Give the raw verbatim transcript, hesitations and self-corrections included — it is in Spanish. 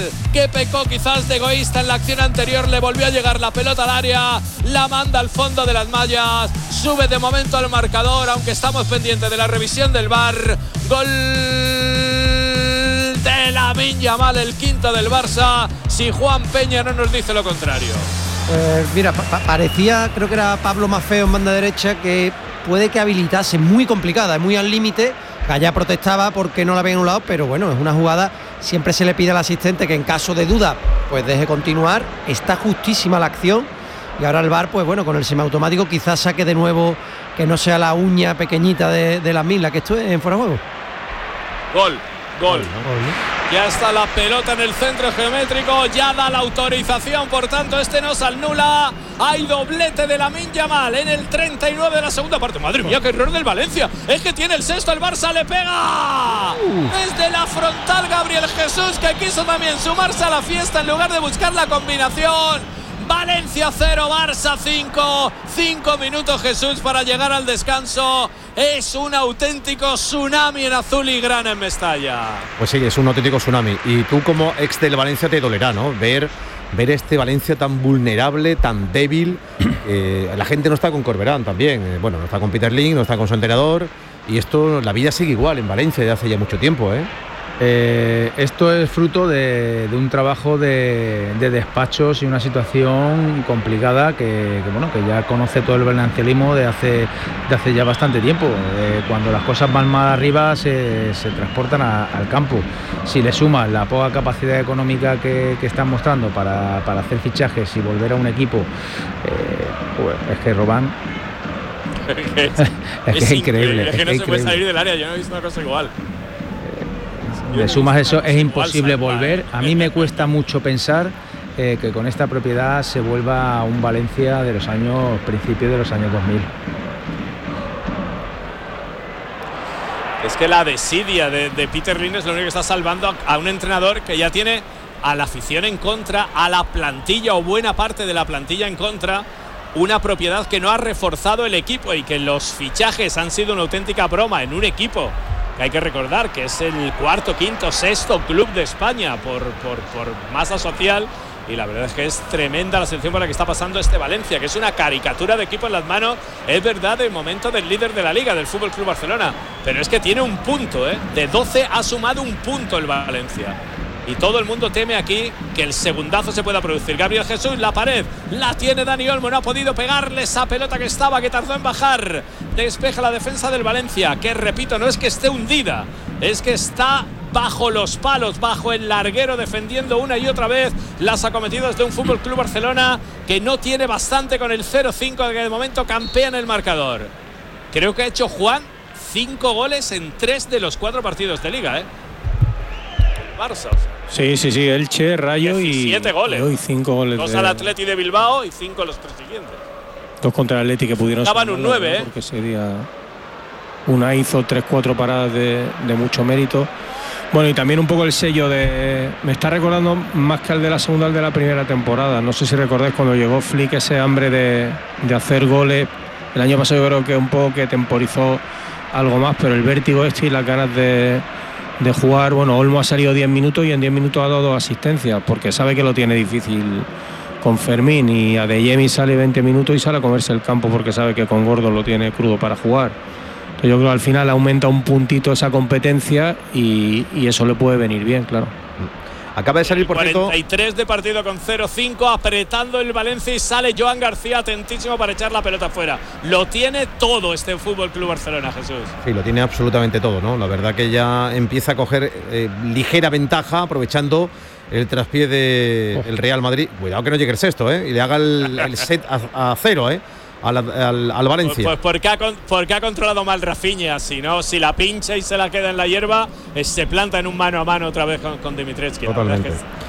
Vidal, que pecó quizás de egoísta en la acción anterior, le volvió a llegar la pelota al área, la manda al fondo de las mallas, sube de momento al marcador, aunque estamos pendientes de la revisión del V A R. Gol de Lamine Yamal, el quinto del Barça, si Juan Peña no nos dice lo contrario. Eh, mira, pa parecía, creo que era Pablo Maffeo en banda derecha, que puede que habilitase, muy complicada, muy al límite. Gallá protestaba porque no la había anulado, pero bueno, es una jugada, siempre se le pide al asistente que en caso de duda pues deje continuar. Está justísima la acción y ahora el V A R, pues bueno, con el semiautomático quizás saque de nuevo, que no sea la uña pequeñita de, de Lamine la que estuve en fuera de juego. Gol, gol. Ya está la pelota en el centro geométrico, ya da la autorización, por tanto este no se anula. Hay doblete de Lamine Yamal en el treinta y nueve de la segunda parte. Madre mía, qué error del Valencia. Es que tiene el sexto, el Barça le pega. Uh. Desde la frontal Gabriel Jesús, que quiso también sumarse a la fiesta en lugar de buscar la combinación. Valencia cero, Barça cinco. Cinco minutos Jesús para llegar al descanso. Es un auténtico tsunami en azul y grana en Mestalla. Pues sí, es un auténtico tsunami. Y tú como ex del Valencia te dolerá, ¿no? Ver, ver este Valencia tan vulnerable, tan débil. Eh, la gente no está con Corberán también. Eh, bueno, no está con Peter Lim, no está con su entrenador. Y esto, la vida sigue igual en Valencia desde hace ya mucho tiempo, ¿eh? Eh, esto es fruto de, de un trabajo de, de despachos y una situación complicada que, que, bueno, que ya conoce todo el valencianismo de hace, de hace ya bastante tiempo. Eh, cuando las cosas van mal arriba se, se transportan a, al campo. Si le sumas la poca capacidad económica que, que están mostrando para, para hacer fichajes y volver a un equipo, eh, pues es que Robán es que es, es, que es increíble. Es que no es se increíble. puede salir del área, yo no he visto una cosa igual. Le sumas eso, es imposible volver. A mí me cuesta mucho pensar eh, que con esta propiedad se vuelva a un Valencia de los años, principios de los años dos mil. Es que la desidia de, de Peter Lim es lo único que está salvando a, a un entrenador que ya tiene a la afición en contra, a la plantilla o buena parte de la plantilla en contra. Una propiedad que no ha reforzado el equipo y que los fichajes han sido una auténtica broma en un equipo que hay que recordar que es el cuarto, quinto, sexto club de España por, por, por masa social, y la verdad es que es tremenda la situación por la que está pasando este Valencia, que es una caricatura de equipo en las manos, es verdad, del momento del líder de la Liga, del F C Barcelona, pero es que tiene un punto, ¿eh? De doce ha sumado un punto el Valencia. Y todo el mundo teme aquí que el segundazo se pueda producir. Gabriel Jesús, la pared, la tiene Dani Olmo, no ha podido pegarle esa pelota que estaba, que tardó en bajar. Despeja la defensa del Valencia, que repito, no es que esté hundida, es que está bajo los palos, bajo el larguero, defendiendo una y otra vez las acometidas de un F C Barcelona que no tiene bastante con el cero cinco, que de momento campea en el marcador. Creo que ha hecho Juan cinco goles en tres de los cuatro partidos de Liga, ¿eh? Barça. Sí, sí, sí, Elche, Rayo y siete goles. Y cinco goles. Dos de... al Atleti de Bilbao y cinco los tres siguientes. Dos contra el Atleti que pudieron. Daban un nueve, ¿eh? Porque sería. Una hizo tres, cuatro paradas de, de mucho mérito. Bueno, y también un poco el sello de. Me está recordando más que el de la segunda, el de la primera temporada. No sé si recordáis cuando llegó Flick, ese hambre de, de hacer goles. El año pasado yo creo que un poco que temporizó algo más, pero el vértigo este y las ganas de. de jugar. Bueno, Olmo ha salido diez minutos y en diez minutos ha dado dos asistencias porque sabe que lo tiene difícil con Fermín, y Adeyemi sale veinte minutos y sale a comerse el campo porque sabe que con Gordon lo tiene crudo para jugar. Entonces yo creo que al final aumenta un puntito esa competencia y, y eso le puede venir bien, claro. Acaba de salir, por cierto, cuarenta y tres de partido con cero cinco, apretando el Valencia, y sale Joan García atentísimo para echar la pelota fuera. Lo tiene todo este F C Barcelona, Jesús. Sí, lo tiene absolutamente todo, ¿no? La verdad que ya empieza a coger eh, ligera ventaja, aprovechando el traspié del Real Madrid. Cuidado que no llegue el sexto, ¿eh? Y le haga el, el set a, a cero, ¿eh? Al, al, al Valencia. Pues, pues porque, ha, porque ha controlado mal Rafinha. Si no, si la pincha y se la queda en la hierba, eh, se planta en un mano a mano otra vez con, con Dimitrescu. Totalmente.